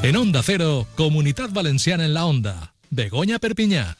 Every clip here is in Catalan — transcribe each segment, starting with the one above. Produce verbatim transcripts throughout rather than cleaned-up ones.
En Onda Cero, Comunitat Valenciana en la Onda. Begoña Perpinyà.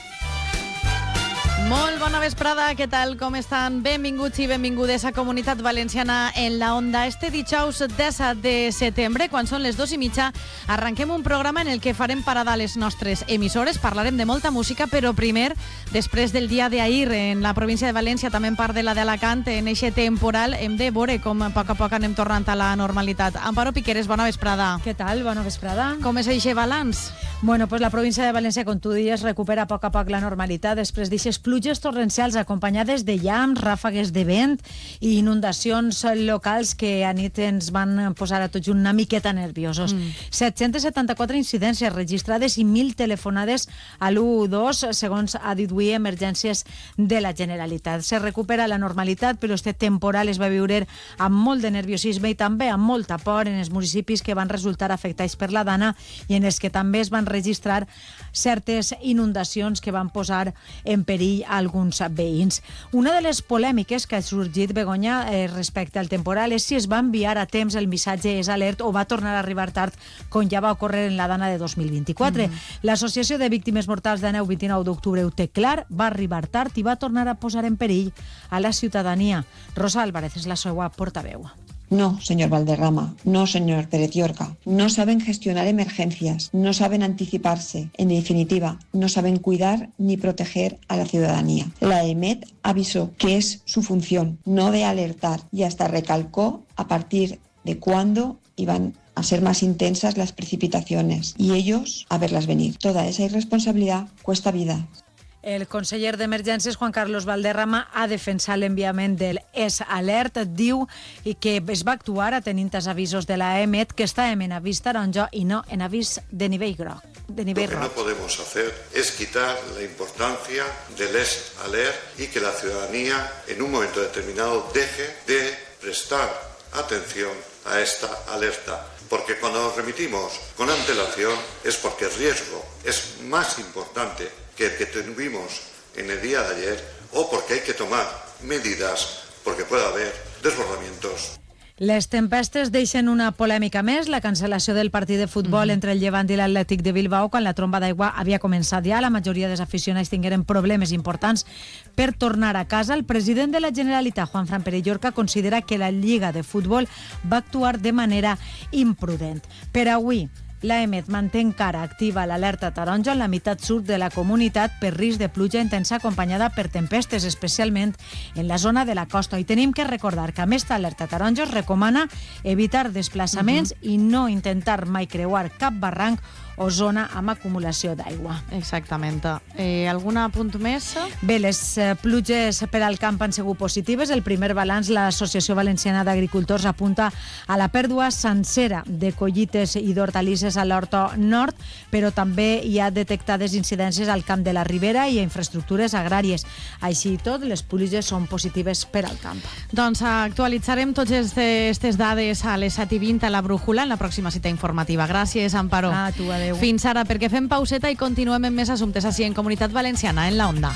Molt bona vesprada, què tal, com estan? Benvinguts i benvingudes a Comunitat Valenciana en la Onda. Este dijous disset de setembre, quan són les dos i mitja, arrenquem un programa en el que farem parada a les nostres emissores, parlarem de molta música, però primer, després del dia d'ahir en la província de València, també en part de la d'Alacant, en eixe temporal, hem de veure com a poc a poc anem tornant a la normalitat. Amparo Piqueres, bona vesprada. Què tal? Bona vesprada. Com és eixe balanç? Bueno, pues la província de València, com tu dies, recupera a poc a poc la normalitat després d'eixes pluges torrencials acompanyades de llamps, ràfegues de vent i inundacions locals que a nit ens van posar a tots una miqueta nerviosos. Mm. set-centes setanta-quatre incidències registrades i mil telefonades a l'u dos, segons ha dit avui Emergències de la Generalitat. Se recupera la normalitat, però este temporal es va viure amb molt de nerviosisme i també amb molta por en els municipis que van resultar afectats per la Dana i en els que també es van registrar certes inundacions que van posar en perill a alguns veïns. Una de les polèmiques que ha sorgit, Begoña, eh, respecte al temporal és si es va enviar a temps el missatge és alert o va tornar a arribar tard, com ja va ocórrer en la Dana de dos mil vint-i-quatre. Mm. L'Associació de Víctimes Mortals de Neu vint-i-nou d'octubre ho té clar, va arribar tard i va tornar a posar en perill a la ciutadania. Rosa Álvarez és la seva portaveu. No, señor Valderrama, no, señor Pérez Llorca. No saben gestionar emergencias, no saben anticiparse. En definitiva, no saben cuidar ni proteger a la ciudadanía. La E M E T avisó que es su función, no de alertar, y hasta recalcó a partir de cuándo iban a ser más intensas las precipitaciones y ellos a verlas venir. Toda esa irresponsabilidad cuesta vidas. El conseller d'Emergències, Juan Carlos Valderrama, ha defensat l'enviament del S Alert. Diu que es va actuar atenint els avisos de la E M E T, que estàvem en avís taronja i no en avís de nivell groc. De nivell Lo que no podemos hacer es quitar la importancia del S Alert y que la ciudadanía en un momento determinado deje de prestar atención a esta alerta. Porque cuando nos remitimos con antelación es porque el riesgo es más importante que el que tuvimos en el día de ayer o porque hay que tomar medidas porque puede haber desbordamientos. Les tempestes deixen una polèmica més, la cancel·lació del partit de futbol mm. entre el Llevant i l'Atlètic de Bilbao quan la tromba d'aigua havia començat ja. La majoria dels aficionats tingueren problemes importants per tornar a casa. El president de la Generalitat, Juan Fran Pérez Llorca, considera que la Lliga de Futbol va actuar de manera imprudent. Per avui, la E M E T manté encara activa l'alerta taronja en la meitat sud de la comunitat per risc de pluja intensa acompanyada per tempestes, especialment en la zona de la costa. I tenim que recordar que amb esta alerta taronja es recomana evitar desplaçaments uh-huh. i no intentar mai creuar cap barranc o zona amb acumulació d'aigua. Exactament. Eh, algun apunt més? Bé, les eh, pluges per al camp han sigut positives. El primer balanç, l'Associació Valenciana d'Agricultors apunta a la pèrdua sencera de collites i d'hortalisses a l'Horta Nord, però també hi ha detectades incidències al camp de la Ribera i a infraestructures agràries. Així i tot, les pluges són positives per al camp. Doncs actualitzarem totes aquestes dades a les set i vint a la Brújula en la pròxima cita informativa. Gràcies, Amparo. A tu, adéu. Fins ara, perquè fem pauseta i continuem amb més assumptes així en Comunitat Valenciana, en la Onda.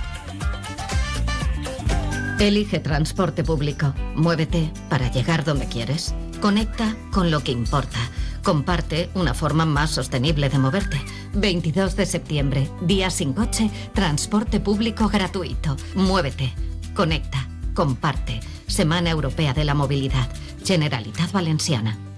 Elige transporte público. Muévete para llegar donde quieres. Conecta con lo que importa. Comparte una forma más sostenible de moverte. veintidós de septiembre, día sin coche, transporte público gratuito. Muévete, conecta, comparte. Semana Europea de la Movilidad. Generalitat Valenciana.